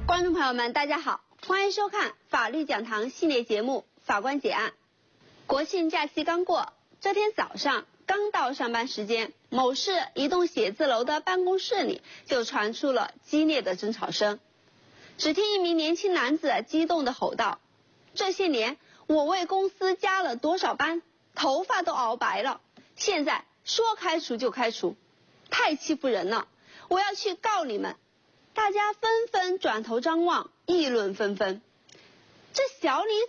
观众朋友们，大家好，欢迎收看法律讲堂系列节目《法官解案》。国庆假期刚过，这天早上刚到上班时间，某市一栋写字楼的办公室里就传出了激烈的争吵声。只听一名年轻男子激动地吼道：“这些年我为公司加了多少班，头发都熬白了，现在说开除就开除，太欺负人了，我要去告你们！”大家纷纷转头张望，议论纷纷。这小李